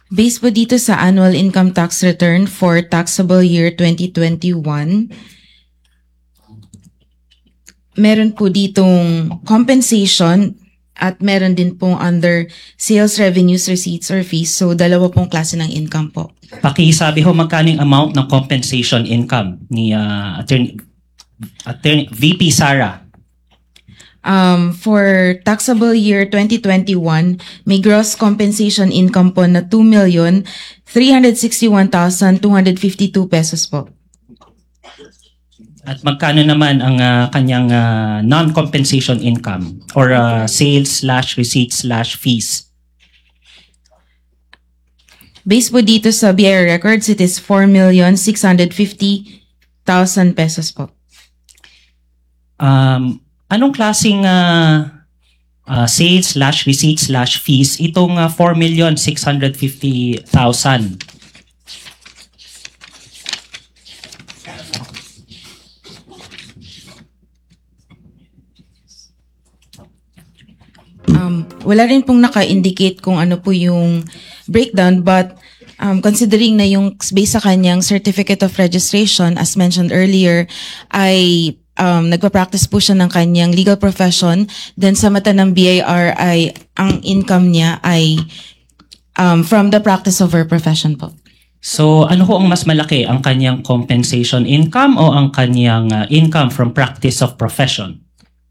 Based po dito sa annual income tax return for taxable year 2021, meron po ditong compensation at meron din pong under sales revenues, receipts, or fees. So, dalawa pong klase ng income po. Pakisabi ho magkano yung amount ng compensation income ni Attorney VP Sara. For taxable year 2021, may gross compensation income po na 2,361,252 pesos po. At magkano naman ang kanyang non-compensation income or sales/receipts/fees? Based po dito sa BIR records, it is 4,650,000 pesos po. Anong klaseng sales/receipts/fees itong 4,650,000? Wala rin pong naka-indicate kung ano po yung breakdown, but considering na yung based sa kanyang certificate of registration, as mentioned earlier, ay nagpa-practice po siya ng kanyang legal profession. Then sa mata ng BIR ay ang income niya ay from the practice of her profession po. So ano ho ang mas malaki, ang kanyang compensation income o ang kanyang income from practice of profession?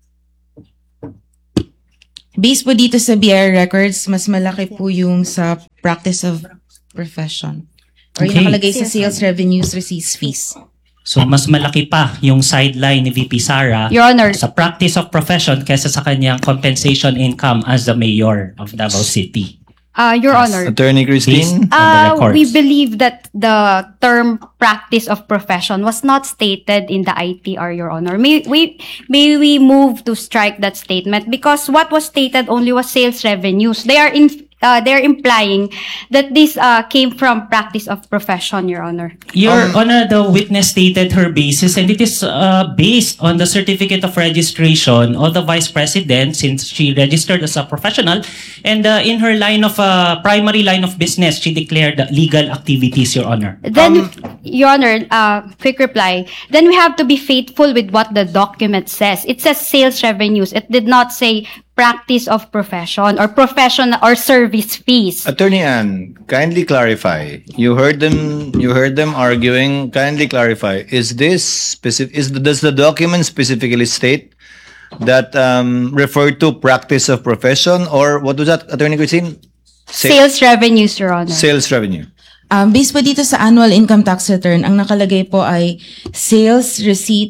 Based po dito sa BIR records, mas malaki po yung sa practice of profession. Or yung nakalagay sa sales revenues, receipts, fees. So mas malaki pa yung sideline ni VP Sara Your Honor. sa practice of profession kaysa sa kanyang compensation income as the mayor of Davao City. Your Honor. Attorney Christine? Based on the records. We believe that the term practice of profession was not stated in the ITR, Your Honor. May we move to strike that statement because what was stated only was sales revenues. They're implying that this came from practice of profession, Your Honor. Your Honor, the witness stated her basis and it is based on the certificate of registration of the Vice President since she registered as a professional and in her line of primary line of business, she declared legal activities, Your Honor. Then, Your Honor, quick reply. Then we have to be faithful with what the document says. It says sales revenues. It did not say practice of profession or profession or service fees. Attorney Ann, kindly clarify. You heard them arguing. Kindly clarify. Is this specific? Does the document specifically state that refer to practice of profession or what was that, Attorney Christine? Sales revenues, Your Honor. Sales revenue. Based po dito sa annual income tax return, ang nakalagay po ay sales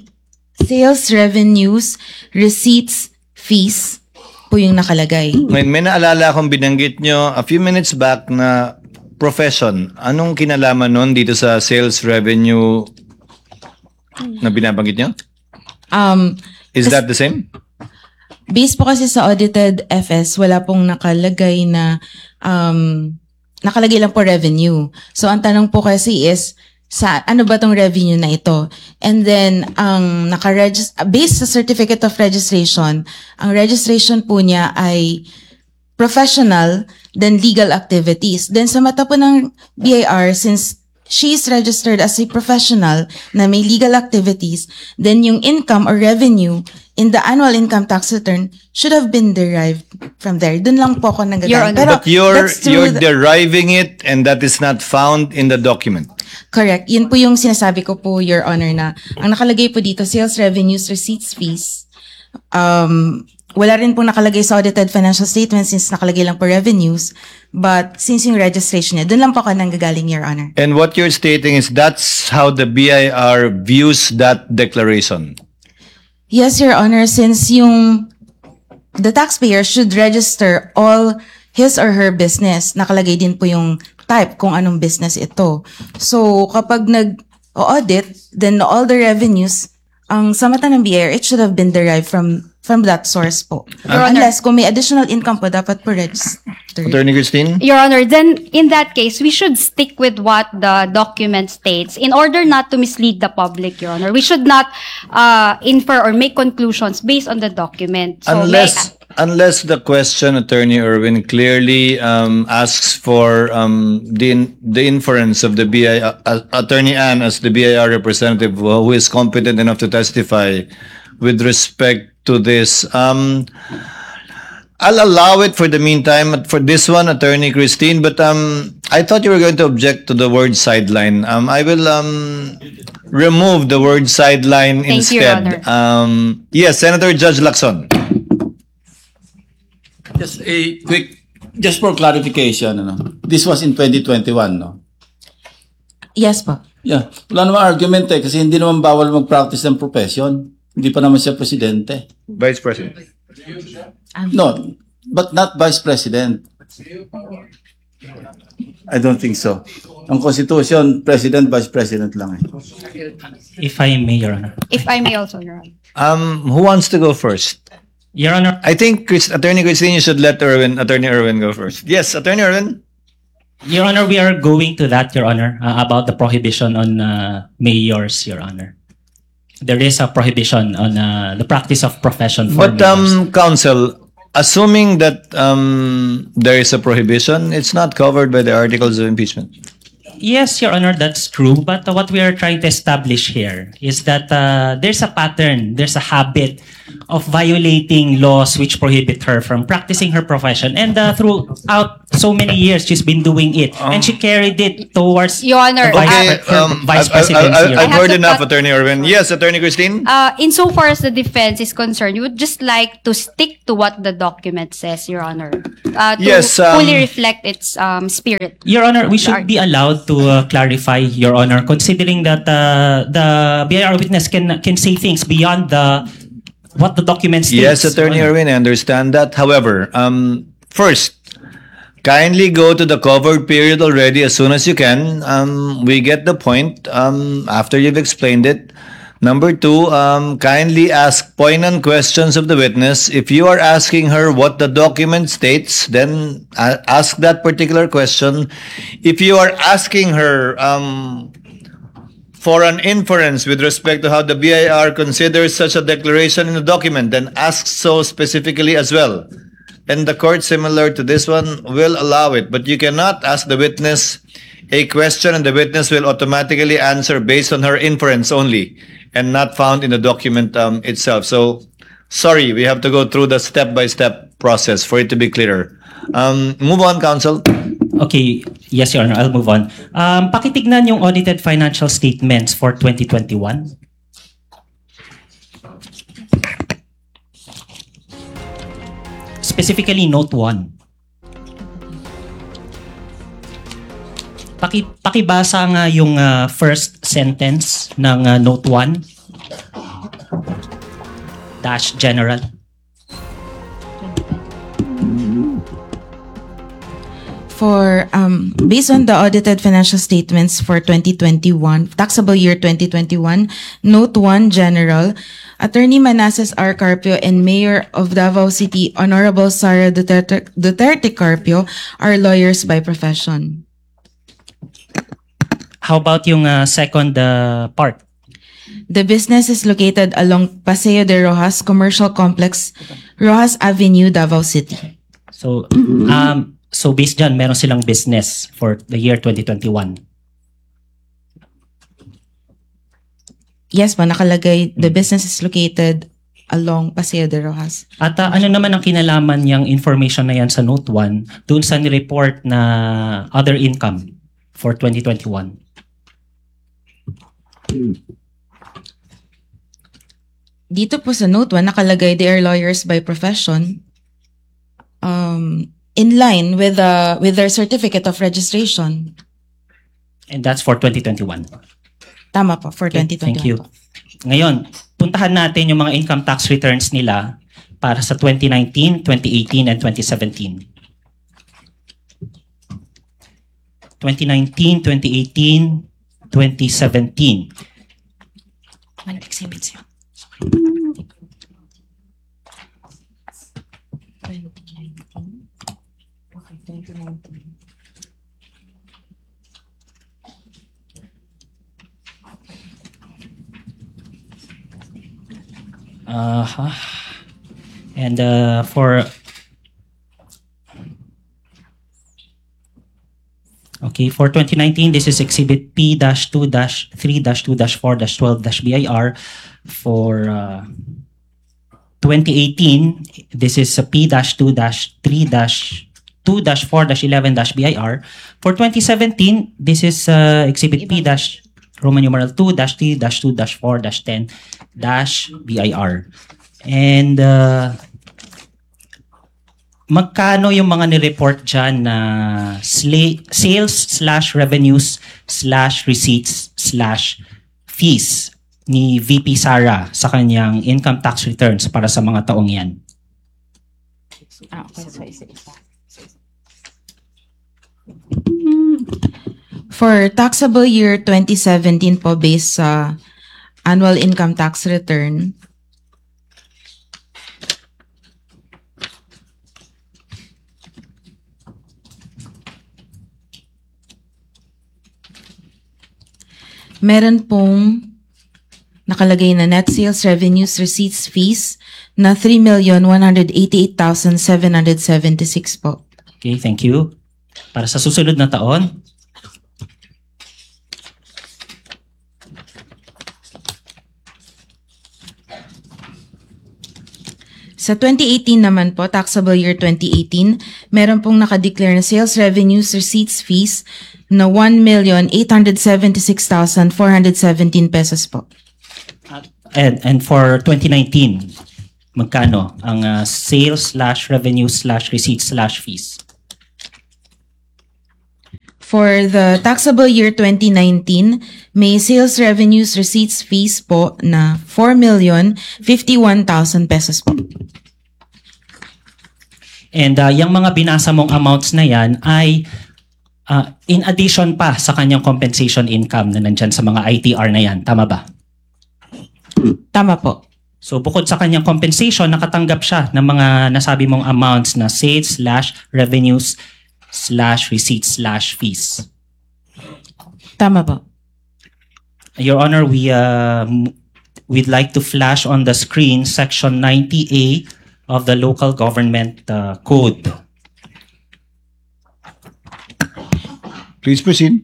revenues, receipts, fees po yung nakalagay. May naalala akong binanggit nyo a few minutes back na profession. Anong kinalaman nun dito sa sales revenue na binabanggit nyo? Is that the same? Based po kasi sa audited FS, wala pong nakalagay na nakalagay lang po revenue. So ang tanong po kasi is sa ano ba tong revenue na ito? And then ang based sa certificate of registration, ang registration po niya ay professional then legal activities. Then sa mata po ng BIR, since she is registered as a professional na may legal activities, then yung income or revenue in the annual income tax return should have been derived from there. Dun lang po ako nagagaling. But you're deriving it and that is not found in the document. Correct. Yun po yung sinasabi ko po, Your Honor, na ang nakalagay po dito, sales revenues, receipts, fees. Wala rin po nakalagay sa audited financial statements since nakalagay lang po revenues. But since yung registration niya, dun lang po ako nanggagaling, Your Honor. And what you're stating is that's how the BIR views that declaration. Yes, Your Honor, since the taxpayer should register all his or her business. Nakalagay din po yung type kung anong business ito. So, kapag nag-audit, then all the revenues, ang sa mata ng BIR, it should have been derived from from that source po. Your Honor. Unless kung may additional income po, dapat po register. Attorney Christine? Your Honor, then in that case, we should stick with what the document states in order not to mislead the public, Your Honor. We should not infer or make conclusions based on the document. So Unless the question, Attorney Irwin, clearly asks for the inference of the Attorney Ann as the BIR representative who is competent enough to testify with respect to this. I'll allow it for the meantime for this one, Attorney Christine, but I thought you were going to object to the word sideline. I will remove the word sideline Thank you, Your instead. Yes, Senator Judge Lacson. Just a quick, just for clarification, this was in 2021, no? Yes po. Yeah, wala namang argument kasi hindi naman bawal mag-practice ng profession. Hindi pa naman siya presidente. Vice President. No, but not vice president. I don't think so. Ang Constitution, president, vice president lang eh. If I may, Your Honor. if I may also, Your Honor. Who wants to go first? Your Honor, I think Attorney Christine, you should let Attorney Irwin go first. Yes, Attorney Irwin. Your Honor, we are going to that, Your Honor, about the prohibition on mayors, Your Honor. There is a prohibition on the practice of profession for But mayors. Counsel, assuming that there is a prohibition, it's not covered by the articles of impeachment. Yes, Your Honor, that's true. But what we are trying to establish here is that there's a pattern, there's a habit of violating laws which prohibit her from practicing her profession. And throughout so many years, she's been doing it. And she carried it towards Your Honor, vice presidency. Your I've Honor. heard to enough, cut- Attorney Irwin. Yes, Attorney Christine. Insofar as the defense is concerned, we would just like to stick to what the document says, Your Honor, to Yes, fully reflect its spirit. Your Honor, we should be allowed to clarify, Your Honor, considering that the BIR witness can say things beyond what the document states. Yes, Attorney Your Honor. Irwin, I understand that. However, first, kindly go to the covered period already as soon as you can. We get the point after you've explained it. Number two, kindly ask poignant questions of the witness. If you are asking her what the document states, then ask that particular question. If you are asking her for an inference with respect to how the BIR considers such a declaration in the document, then ask so specifically as well. And the court, similar to this one, will allow it. But you cannot ask the witness a question and the witness will automatically answer based on her inference only and not found in the document itself. So, sorry, we have to go through the step-by-step process for it to be clearer. Move on, counsel. Okay. Yes, Your Honor. I'll move on. Pakitignan yung audited financial statements for 2021. Specifically, Note 1. Pakibasa nga yung first sentence ng Note 1 dash general. For based on the audited financial statements for 2021, taxable year 2021, Note 1 General, Attorney Manasseh R. Carpio and Mayor of Davao City, Honorable Sara Duterte Carpio, are lawyers by profession. How about yung second part? The business is located along Paseo de Rojas Commercial Complex, Rojas Avenue, Davao City. So based dyan, meron silang business for the year 2021. Yes po, nakalagay, the business is located along Paseo de Rojas. At ano naman ang kinalaman niyang information na yan sa Note 1 dun sa nireport na other income for 2021? Dito po sa Note 1, nakalagay they are lawyers by profession. In line with their certificate of registration. And that's for 2021. Tama po, for Okay, 2021. thank you. Ngayon, puntahan natin yung mga income tax returns nila para sa 2019, 2018, and 2017. 2019, 2018, 2017. Ano exhibits yun? Sorry. And for okay, for 2019, this is Exhibit P-2-3-2-4-12-BIR. For 2018, this is P-2-3-2-4-11-BIR. For 2017, this is Exhibit P- Roman numeral 2-3-2-4-10-BIR. And magkano yung mga nireport dyan na sales/revenues/receipts/fees ni VP Sara sa kanyang income tax returns para sa mga taong yan? For taxable year 2017 po, based sa annual income tax return, meron pong nakalagay na net sales revenues, receipts, fees na 3,188,776 po. Okay, thank you. Para sa susunod na taon, Sa 2018 naman po, taxable year 2018, meron pong nakadeclare na sales revenues, receipts, fees na 1,876,417 pesos po. and for 2019, magkano ang sales/revenues/receipts/fees? For the taxable year 2019, may sales revenues, receipts, fees po na 4,051,000 pesos po. And yung mga binasa mong amounts na yan ay in addition pa sa kanyang compensation income na nandyan sa mga ITR na yan. Tama ba? Tama po. So bukod sa kanyang compensation, nakatanggap siya ng mga nasabi mong amounts na sales/revenues/receipts/fees. Tama po. Your Honor, we'd like to flash on the screen Section 90A of the Local Government Code. Please proceed.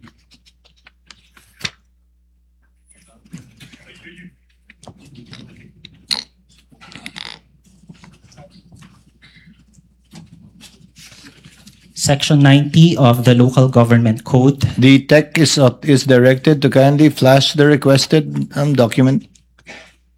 Section 90 of the Local Government Code. The tech is directed to kindly flash the requested document.